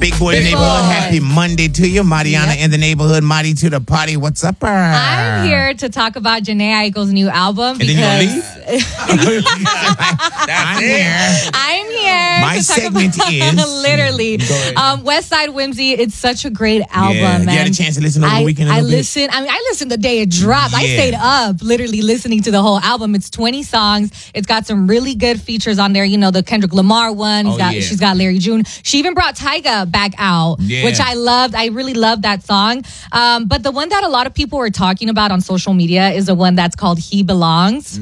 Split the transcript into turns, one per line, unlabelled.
Big Boy in the Neighborhood. Happy Monday to you. Mariana in the neighborhood. Marty to the party. What's up?
I'm here to talk about Jhené Aiko's new album.
And then you gonna leave?
I'm here.
My segment is
literally West Side Whimsy. It's such a great album, man.
You had a chance to listen over the weekend.
I listened the day it dropped. I stayed up literally listening to the whole album. It's 20 songs. It's got some really good features on there. You know, the Kendrick Lamar one. She's got Larry June. She even brought Tyga back out, which I loved. I really loved that song. But the one that a lot of people were talking about on social media is the one that's called He Belongs.